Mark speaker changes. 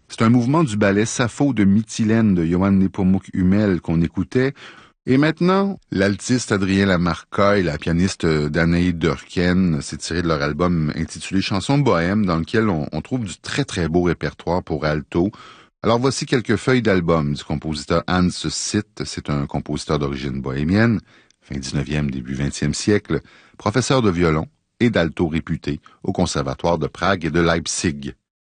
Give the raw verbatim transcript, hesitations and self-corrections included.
Speaker 1: C'est un mouvement du ballet Sappho de Mytilène de Johann Nepomuk Hummel qu'on écoutait. Et maintenant, l'altiste Adrien Lamarca et la pianiste Danaï Dörken s'est tiré de leur album intitulé Chansons bohèmes, dans lequel on, on trouve du très très beau répertoire pour alto. Alors voici quelques feuilles d'album du compositeur Hans Sitt. C'est un compositeur d'origine bohémienne, fin dix-neuvième, début vingtième siècle, professeur de violon et d'alto réputé au conservatoire de Prague et de Leipzig.